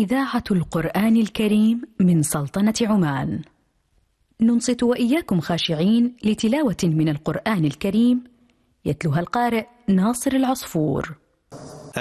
إذاعة القرآن الكريم من سلطنة عمان. ننصت وإياكم خاشعين لتلاوة من القرآن الكريم يتلوها القارئ ناصر العصفور.